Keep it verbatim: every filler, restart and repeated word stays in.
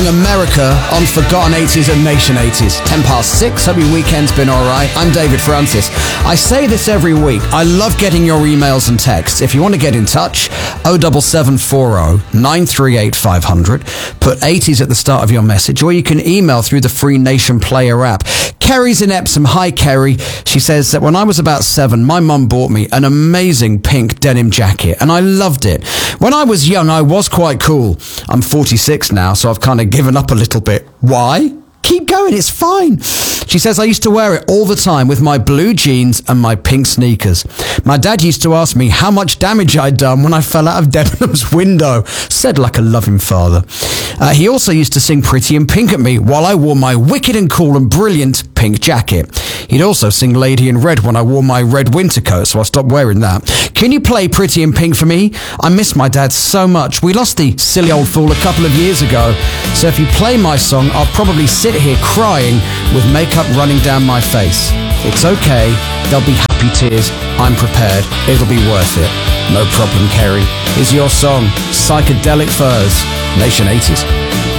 Young America on Forgotten eighties and Nation eighties. ten past six. Hope your weekend's been alright. I'm David Francis. I say this every week. I love getting your emails and texts. If you want to get in touch, oh seven seven four oh nine three eight five hundred. Put eighties at the start of your message, or you can email through the free Nation Player app. Kerry's in Epsom. Hi, Kerry. She says that when I was about seven, my mum bought me an amazing pink denim jacket, and I loved it. When I was young, I was quite cool. I'm forty-six now, so I've kind of given up a little bit. Why? Keep going, it's fine. She says, I used to wear it all the time with my blue jeans and my pink sneakers. My dad used to ask me how much damage I'd done when I fell out of Debenham's window. Said like a loving father. Uh, he also used to sing Pretty in Pink at me while I wore my wicked and cool and brilliant pink jacket. He'd also sing Lady in Red when I wore my red winter coat, so I stopped wearing that. Can you play Pretty in Pink for me? I miss my dad so much. We lost the silly old fool a couple of years ago, so if you play my song, I'll probably sit here crying with makeup running down my face. It's okay, there'll be happy tears, I'm prepared, it'll be worth it. No problem, Kerry. Here's your song, Psychedelic Furs, Nation eighties.